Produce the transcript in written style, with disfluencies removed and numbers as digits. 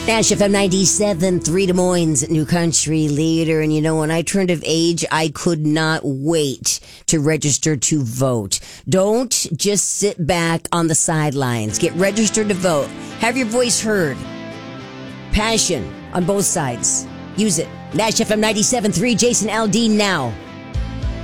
Nash FM 97.3 Des Moines, new country leader. And you know, when I turned of age, I could not wait to register to vote. Don't just sit back on the sidelines. Get registered to vote. Have your voice heard. Passion on both sides. Use it. Nash FM 97.3, Jason Aldean now.